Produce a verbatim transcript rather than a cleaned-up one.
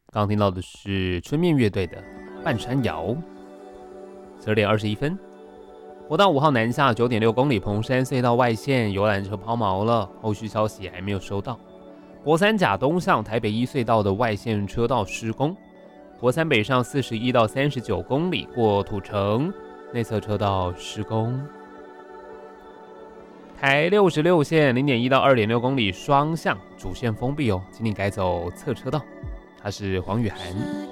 刚听到的是春面乐队的《半山谣》。十二点二十一分，国道五号南下九点六公里，彭山隧道外线游览车抛锚了，后续消息还没有收到。国三甲东向台北一隧道的外线车道施工，国三北上四十一到三十九公里过土城，内侧车道施工。台六十六线零点一到二点六公里双向主线封闭哦，请你改走侧车道。他是黄雨涵。